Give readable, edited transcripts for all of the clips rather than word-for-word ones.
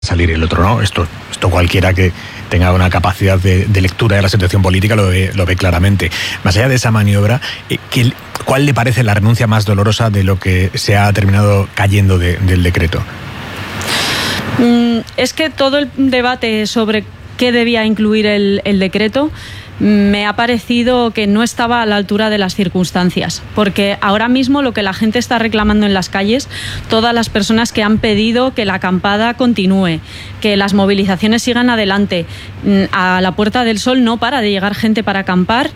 salir, el otro no. Esto cualquiera que tenga una capacidad de lectura de la situación política lo ve claramente. Más allá de esa maniobra, ¿cuál le parece la renuncia más dolorosa de lo que se ha terminado cayendo del decreto? Es que todo el debate sobre qué debía incluir el decreto me ha parecido que no estaba a la altura de las circunstancias, porque ahora mismo lo que la gente está reclamando en las calles, todas las personas que han pedido que la acampada continúe, que las movilizaciones sigan adelante, a la Puerta del Sol no para de llegar gente para acampar,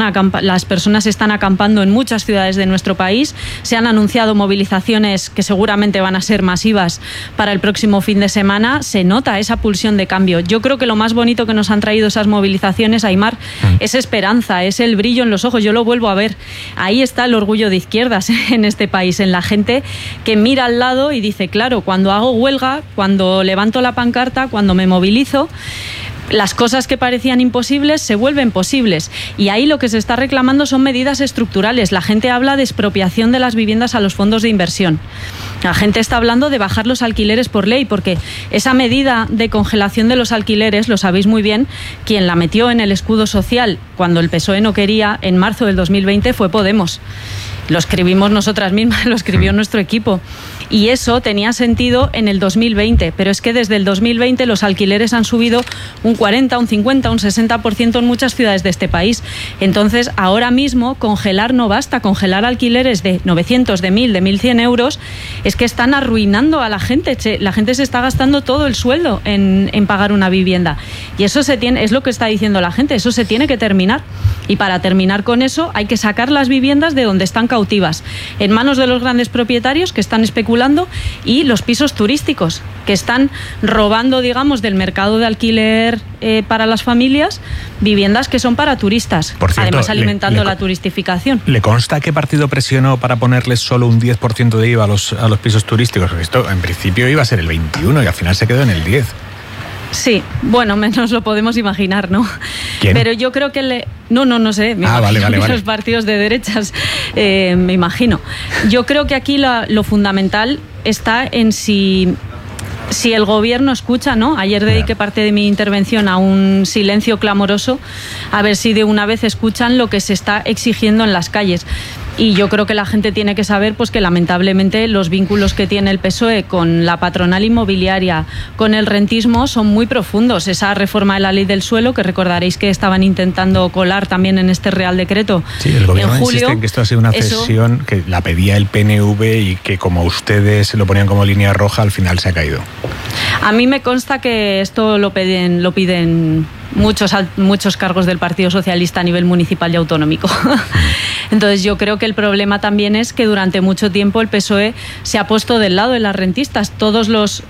las personas están acampando en muchas ciudades de nuestro país, se han anunciado movilizaciones que seguramente van a ser masivas para el próximo fin de semana, se nota esa pulsión de cambio. Yo creo que lo más bonito que nos han traído esas movilizaciones, Aimar, es esperanza, es el brillo en los ojos. Yo lo vuelvo a ver. Ahí está el orgullo de izquierdas en este país, en la gente que mira al lado y dice, claro, cuando hago huelga, cuando levanto la pancarta, cuando me movilizo, las cosas que parecían imposibles se vuelven posibles. Y ahí lo que se está reclamando son medidas estructurales. La gente habla de expropiación de las viviendas a los fondos de inversión. La gente está hablando de bajar los alquileres por ley, porque esa medida de congelación de los alquileres, lo sabéis muy bien, quien la metió en el escudo social cuando el PSOE no quería, en marzo del 2020, fue Podemos. Lo escribimos nosotras mismas, lo escribió nuestro equipo. Y eso tenía sentido en el 2020, pero es que desde el 2020 los alquileres han subido un 40, un 50, un 60% en muchas ciudades de este país. Entonces, ahora mismo congelar no basta, congelar alquileres de 900, de 1.000, de 1.100 euros, es que están arruinando a la gente. La gente se está gastando todo el sueldo en pagar una vivienda. Y eso es lo que está diciendo la gente, eso se tiene que terminar. Y para terminar con eso hay que sacar las viviendas de donde están cautivas, en manos de los grandes propietarios que están especulando, y los pisos turísticos que están robando, digamos, del mercado de alquiler para las familias, viviendas que son para turistas. Por cierto, además alimentando la turistificación. ¿Le consta qué partido presionó para ponerles solo un 10% de IVA a los pisos turísticos? Esto en principio iba a ser el 21% y al final se quedó en el 10%. Sí, bueno, menos lo podemos imaginar, ¿no? ¿Quién? Pero yo creo que no sé. Vale. Los partidos de derechas, me imagino. Yo creo que aquí lo fundamental está en si el gobierno escucha, ¿no? Ayer dediqué parte de mi intervención a un silencio clamoroso, a ver si de una vez escuchan lo que se está exigiendo en las calles. Y yo creo que la gente tiene que saber pues que lamentablemente los vínculos que tiene el PSOE con la patronal inmobiliaria, con el rentismo, son muy profundos. Esa reforma de la ley del suelo, que recordaréis que estaban intentando colar también en este Real Decreto. Sí, el gobierno en julio, insiste en que esto ha sido una cesión que la pedía el PNV y que como ustedes lo ponían como línea roja, al final se ha caído. A mí me consta que esto lo piden muchos cargos del Partido Socialista a nivel municipal y autonómico. Entonces yo creo que el problema también es que durante mucho tiempo el PSOE se ha puesto del lado de las rentistas. Todos los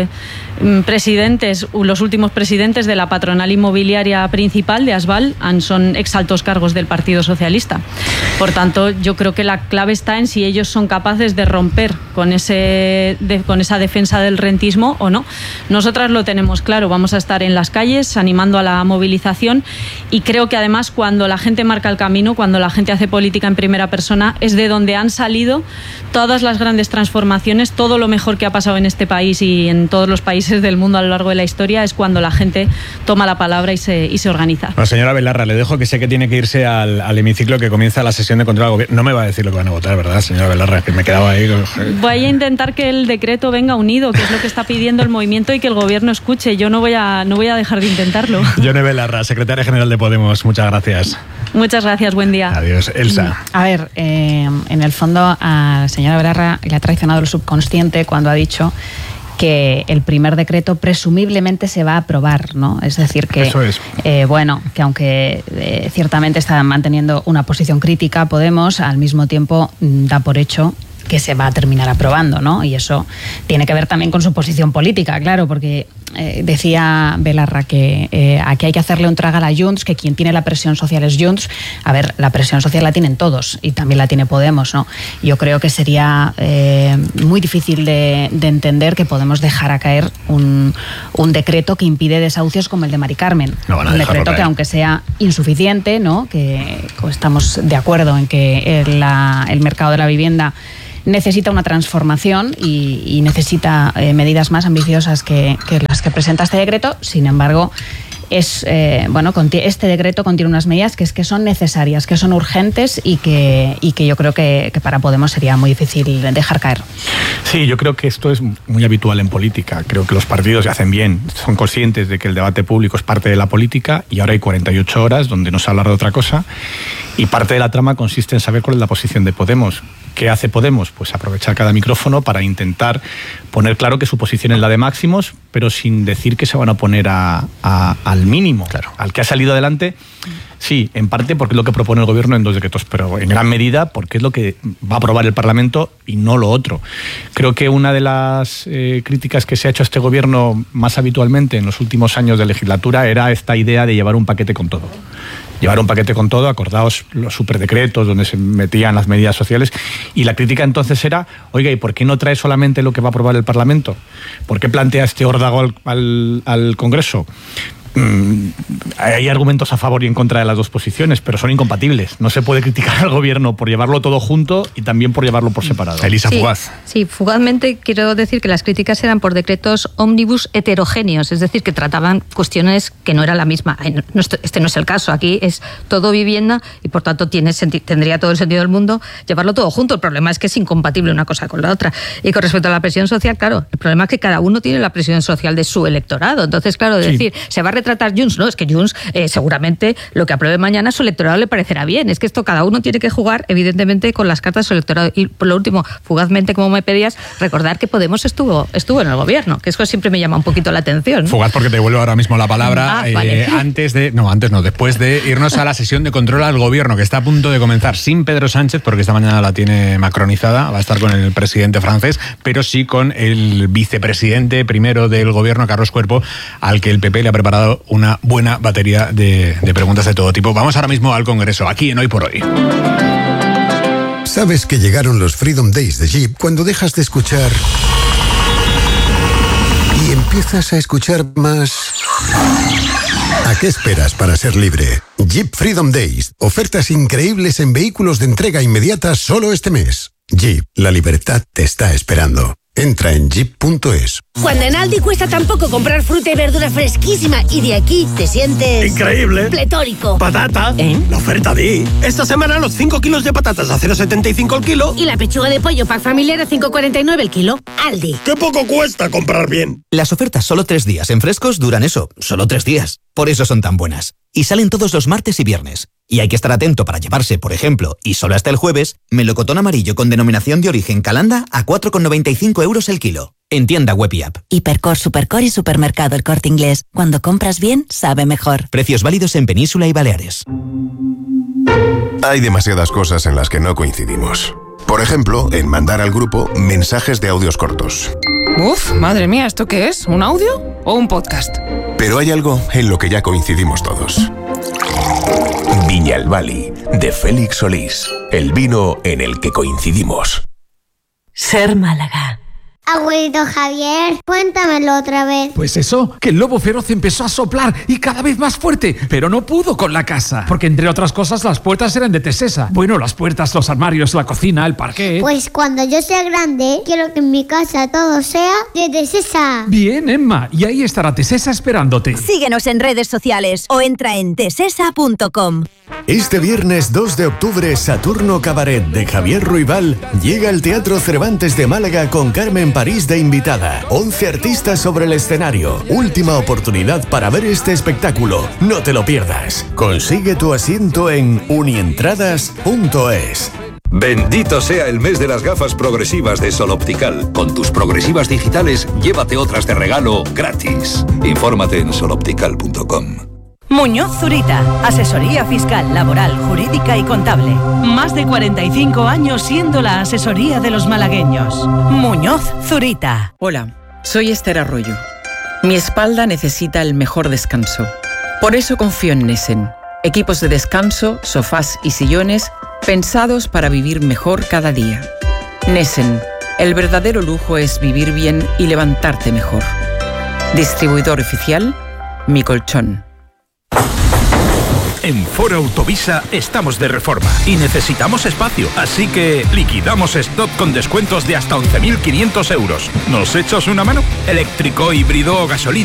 los últimos presidentes de la patronal inmobiliaria principal de Asval son exaltos cargos del Partido Socialista. Por tanto, yo creo que la clave está en si ellos son capaces de romper con esa defensa del rentismo o no. Nosotras lo tenemos claro, vamos a estar en las calles animando a la movilización, y creo que además cuando la gente marca el camino, cuando la gente hace política en primera persona, es de donde han salido todas las grandes transformaciones, todo lo mejor que ha pasado en este país y en todos los países del mundo a lo largo de la historia, es cuando la gente toma la palabra y se organiza. Bueno, señora Belarra, le dejo, que sé que tiene que irse al hemiciclo, que comienza la sesión de control al gobierno. No me va a decir lo que van a votar, ¿verdad, señora Belarra? Que me quedaba ahí. Voy a intentar que el decreto venga unido, que es lo que está pidiendo el movimiento, y que el gobierno escuche. Yo no voy a dejar de intentarlo. Yone Belarra, secretaria general de Podemos, muchas gracias. Muchas gracias, buen día. Adiós. Elsa. A ver, en el fondo a la señora Belarra le ha traicionado el subconsciente cuando ha dicho que el primer decreto presumiblemente se va a aprobar, ¿no? Es decir, que eso es. Que aunque ciertamente está manteniendo una posición crítica, Podemos al mismo tiempo da por hecho que se va a terminar aprobando, ¿no? Y eso tiene que ver también con su posición política, claro, porque decía Belarra que aquí hay que hacerle un trago a la Junts, que quien tiene la presión social es Junts. A ver, la presión social la tienen todos y también la tiene Podemos, ¿no? Yo creo que sería muy difícil de entender que Podemos dejara caer un decreto que impide desahucios como el de Mari Carmen. No van a un decreto que, aunque sea insuficiente, ¿no? Que estamos de acuerdo en que el mercado de la vivienda necesita una transformación y necesita medidas más ambiciosas que las que presenta este decreto. Sin embargo, este decreto contiene unas medidas que son necesarias, que son urgentes y que yo creo que para Podemos sería muy difícil dejar caer. Sí, yo creo que esto es muy habitual en política. Creo que los partidos se hacen bien, son conscientes de que el debate público es parte de la política y ahora hay 48 horas donde no se habla de otra cosa y parte de la trama consiste en saber cuál es la posición de Podemos. ¿Qué hace Podemos? Pues aprovechar cada micrófono para intentar poner claro que su posición es la de máximos, pero sin decir que se van a oponer al mínimo, claro, al que ha salido adelante. Sí, en parte porque es lo que propone el Gobierno en 2 decretos, pero en gran medida porque es lo que va a aprobar el Parlamento y no lo otro. Creo que una de las críticas que se ha hecho a este Gobierno más habitualmente en los últimos años de legislatura era esta idea de llevar un paquete con todo. Llevar un paquete con todo, acordaos los superdecretos donde se metían las medidas sociales, y la crítica entonces era, oiga, ¿y por qué no trae solamente lo que va a aprobar el Parlamento? ¿Por qué plantea este órdago al Congreso? Hay argumentos a favor y en contra de las dos posiciones, pero son incompatibles. No se puede criticar al Gobierno por llevarlo todo junto y también por llevarlo por separado. Elisa Fugaz. Sí, fugazmente quiero decir que las críticas eran por decretos ómnibus heterogéneos, es decir, que trataban cuestiones que no eran la misma. Este no es el caso, aquí es todo vivienda y por tanto tendría todo el sentido del mundo llevarlo todo junto. El problema es que es incompatible una cosa con la otra. Y con respecto a la presión social, claro, el problema es que cada uno tiene la presión social de su electorado. Entonces, claro, decir, se va a retratar Junts, no, es que Junts seguramente lo que apruebe mañana a su electorado le parecerá bien. Es que esto cada uno tiene que jugar, evidentemente, con las cartas de su electorado. Y por lo último, fugazmente, como me pedías, recordar que Podemos estuvo en el Gobierno, que eso siempre me llama un poquito la atención, ¿no? Fugaz porque te devuelvo ahora mismo la palabra. Vale. Después de irnos a la sesión de control al Gobierno, que está a punto de comenzar sin Pedro Sánchez, porque esta mañana la tiene macronizada, va a estar con el presidente francés, pero sí con el vicepresidente primero del Gobierno, Carlos Cuerpo, al que el PP le ha preparado una buena batería de preguntas de todo tipo. Vamos ahora mismo al Congreso, aquí en Hoy por Hoy. ¿Sabes que llegaron los Freedom Days de Jeep cuando dejas de escuchar y empiezas a escuchar más? ¿A qué esperas para ser libre? Jeep Freedom Days. Ofertas increíbles en vehículos de entrega inmediata solo este mes. Jeep, la libertad te está esperando. Entra en jeep.es. Cuando en Aldi cuesta tan poco comprar fruta y verdura fresquísima y de aquí te sientes... ¡increíble! ¡Pletórico! ¡Patata! La oferta de... Esta semana los 5 kilos de patatas a 0,75 el kilo. Y la pechuga de pollo pack familiar a 5,49 el kilo. Aldi. ¡Qué poco cuesta comprar bien! Las ofertas solo 3 días en Frescos duran eso, solo 3 días. Por eso son tan buenas. Y salen todos los martes y viernes. Y hay que estar atento para llevarse, por ejemplo, y solo hasta el jueves, melocotón amarillo con denominación de origen Calanda a 4,95 euros el kilo. En tienda web y app. Hipercor, Supercor y Supermercado El Corte Inglés. Cuando compras bien, sabe mejor. Precios válidos en Península y Baleares. Hay demasiadas cosas en las que no coincidimos. Por ejemplo, en mandar al grupo mensajes de audios cortos. Uf, madre mía, ¿esto qué es? ¿Un audio o un podcast? Pero hay algo en lo que ya coincidimos todos. Viñalbali, de Félix Solís. El vino en el que coincidimos. Ser Málaga. Abuelito Javier, cuéntamelo otra vez. Pues eso, que el lobo feroz empezó a soplar y cada vez más fuerte, pero no pudo con la casa. Porque entre otras cosas las puertas eran de Tesesa. Bueno, las puertas, los armarios, la cocina, el parquet. Pues cuando yo sea grande, quiero que en mi casa todo sea de Tesesa. Bien, Emma, y ahí estará Tesesa esperándote. Síguenos en redes sociales o entra en tesesa.com. Este viernes 2 de octubre, Saturno Cabaret de Javier Ruibal llega al Teatro Cervantes de Málaga con Carmen París de invitada. 11 artistas sobre el escenario. Última oportunidad para ver este espectáculo. No te lo pierdas. Consigue tu asiento en unientradas.es. Bendito sea el mes de las gafas progresivas de Sol Optical. Con tus progresivas digitales, llévate otras de regalo gratis. Infórmate en soloptical.com. Muñoz Zurita, asesoría fiscal, laboral, jurídica y contable. Más de 45 años siendo la asesoría de los malagueños. Muñoz Zurita. Hola, soy Esther Arroyo. Mi espalda necesita el mejor descanso. Por eso confío en Nesen. Equipos de descanso, sofás y sillones pensados para vivir mejor cada día. Nesen, el verdadero lujo es vivir bien y levantarte mejor. Distribuidor oficial, Mi Colchón. En Foro Autovisa estamos de reforma y necesitamos espacio, así que liquidamos stock con descuentos de hasta 11.500 euros. ¿Nos echas una mano? Eléctrico, híbrido o gasolina.